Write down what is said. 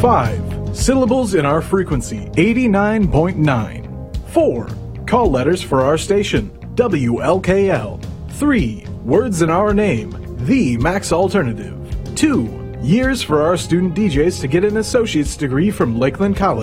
5. Syllables in our frequency, 89.9. 4. Call letters for our station, WLKL. 3. Words in our name, The Max Alternative. 2. Years for our student DJs to get an associate's degree from Lakeland College.